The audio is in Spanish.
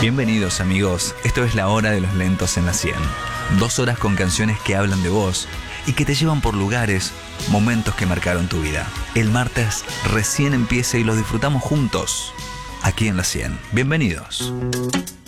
Bienvenidos amigos, esto es La Hora de los Lentos en la 100. 2 horas con canciones que hablan de vos y que te llevan por lugares, momentos que marcaron tu vida. El martes recién empieza y los disfrutamos juntos, aquí en la 100. Bienvenidos.